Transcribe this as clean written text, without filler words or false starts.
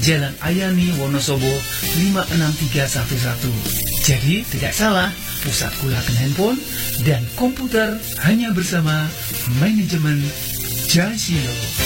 Jalan Ayani Wonosobo 56311. Jadi tidak salah, pusat kulakan handphone dan komputer hanya bersama manajemen Jasilo.